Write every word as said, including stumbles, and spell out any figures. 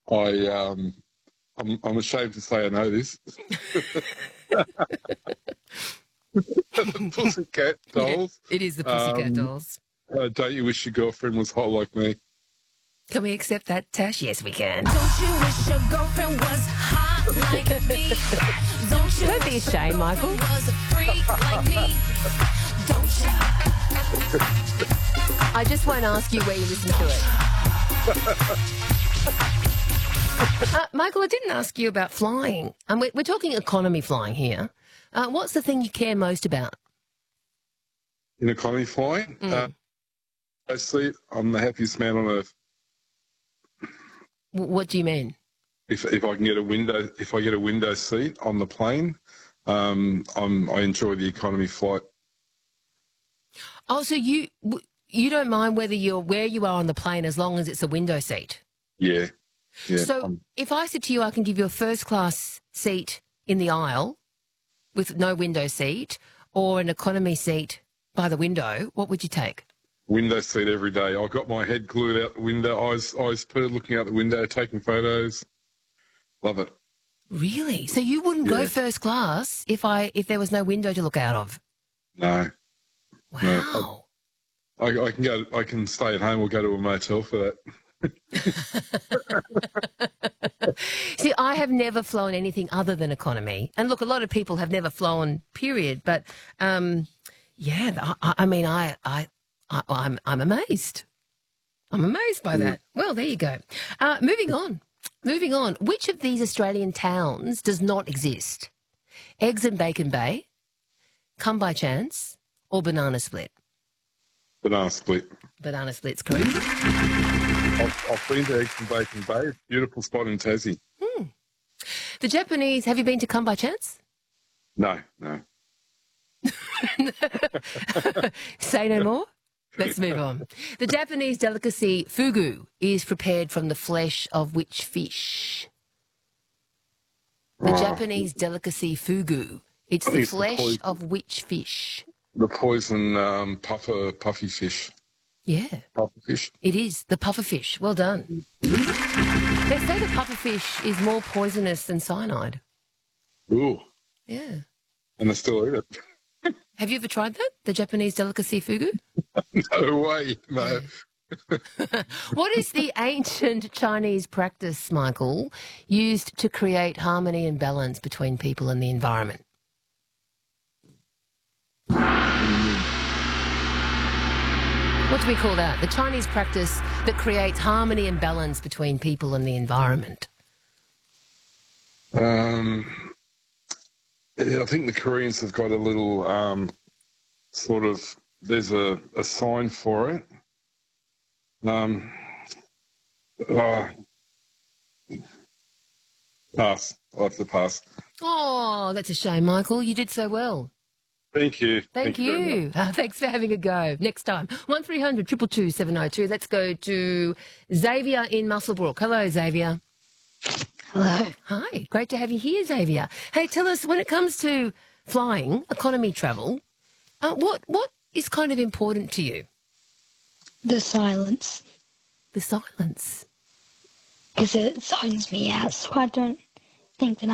I, um, I'm, I'm ashamed to say I know this. The Pussycat Dolls. Yeah, it is the Pussycat Um, Dolls. Uh, don't you wish your girlfriend was hot like me? Can we accept that, Tash? Yes, we can. Don't you wish your girlfriend was hot like me? Don't you Don't be ashamed, Michael. was a freak like me? Don't you? I just won't ask you where you listen to it. uh, Michael, I didn't ask you about flying. Um, we're, we're talking economy flying here. Uh, what's the thing you care most about? In economy flying? Mm. Uh, I sleep. I'm the happiest man on earth. W- what do you mean? If if I can get a window, if I get a window seat on the plane, um, I'm I enjoy the economy flight. Oh, so you w- you don't mind whether you're where you are on the plane as long as it's a window seat? Yeah, yeah. So um, if I said to you I can give you a first class seat in the aisle with no window seat or an economy seat by the window, what would you take? window seat every day. I've got my head glued out the window, eyes eyes purred, looking out the window, taking photos. Love it. Really? So you wouldn't go Yeah. first class if I if there was no window to look out of? No, Wow. I, I can go. I can stay at home or go to a motel for that. See, I have never flown anything other than economy. And look, a lot of people have never flown, period. But, um, yeah, I, I mean, I, I, I, I'm, I'm amazed. I'm amazed by that. Well, there you go. Uh, moving on. Moving on. Which of these Australian towns does not exist? Eggs and Bacon Bay, Come By Chance, or Banana Split? Banana Split. Banana Split's correct. I've, I've been to Eggs and Bacon Bay. Beautiful spot in Tassie. Hmm. The Japanese, have you been to Come By Chance? No, no. Say no more. Let's move on. The Japanese delicacy fugu is prepared from the flesh of which fish? The Oh. Japanese delicacy fugu. It's I the think it's the flesh poison. of which fish? The poison um, puffer, puffy fish. Yeah, Puffer fish. it is. The pufferfish. Well done. They say the pufferfish is more poisonous than cyanide. Ooh, Yeah. and I still eat it. Have you ever tried that? The Japanese delicacy fugu? No way, no. What is the ancient Chinese practice, Michael, used to create harmony and balance between people and the environment? What do we call that? The Chinese practice that creates harmony and balance between people and the environment. Um, yeah, I think the Koreans have got a little um, sort of, there's a, a sign for it. Um, uh, pass. I'll have to pass. Oh, that's a shame, Michael. You did so well. Thank you. Thank, very much. you. Uh, thanks for having a go. Next time, one three hundred two two two seven oh two. Let's go to Xavier in Muswellbrook. Hello, Xavier. Hello. Hi. Great to have you here, Xavier. Hey, tell us, when it comes to flying, economy travel, uh, what what is kind of important to you? The silence, The silence. because it zones me out, so I don't think that